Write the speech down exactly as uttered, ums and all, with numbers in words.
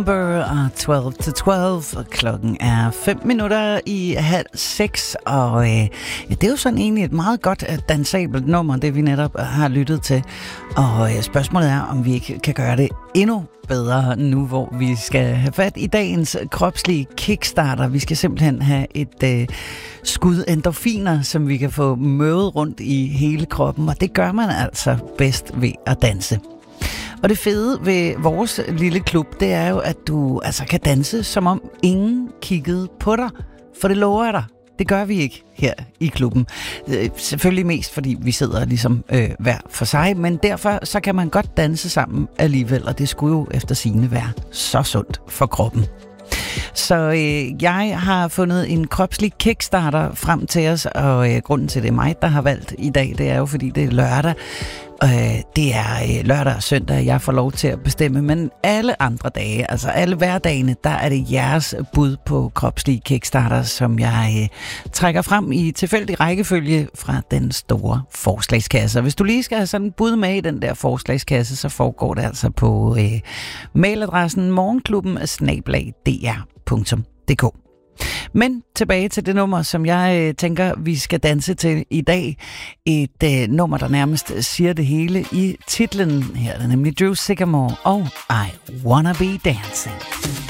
tolv til tolv, og klokken er fem minutter i halv seks, og øh, ja, det er jo sådan egentlig et meget godt dansabelt nummer, det vi netop har lyttet til. Og øh, spørgsmålet er, om vi ikke kan gøre det endnu bedre nu, hvor vi skal have fat i dagens kropslige kickstarter. Vi skal simpelthen have et øh, skud endorfiner, som vi kan få møvet rundt i hele kroppen, og det gør man altså bedst ved at danse. Og det fede ved vores lille klub, det er jo, at du altså kan danse, som om ingen kiggede på dig. For det lover jeg dig. Det gør vi ikke her i klubben. Selvfølgelig mest, fordi vi sidder ligesom øh, hver for sig, men derfor så kan man godt danse sammen alligevel, og det skulle jo efter sigende være så sundt for kroppen. Så øh, jeg har fundet en kropslig kickstarter frem til os, og øh, grunden til, at det er mig, der har valgt i dag, det er jo, fordi det er lørdag. Øh, det er øh, lørdag og søndag, jeg får lov til at bestemme, men alle andre dage, altså alle hverdagene, der er det jeres bud på kropslige kickstarter, som jeg øh, trækker frem i tilfældig rækkefølge fra den store forslagskasse. Og hvis du lige skal have sådan et bud med i den der forslagskasse, så foregår det altså på øh, mailadressen morgenklubben snabel-a d r punktum d k. Men tilbage til det nummer, som jeg øh, tænker, vi skal danse til i dag. Et øh, nummer, der nærmest siger det hele i titlen. Her er det nemlig Drew Sycamore og I Wanna Be Dancing.